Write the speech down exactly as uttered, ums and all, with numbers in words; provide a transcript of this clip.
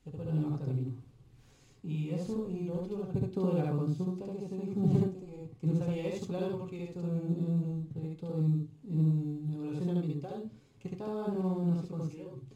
después no hay más camino. Y eso, y lo otro respecto de la consulta que se dijo que, que no se había hecho, claro, porque esto es un, un proyecto en, en evaluación ambiental que estaba, no,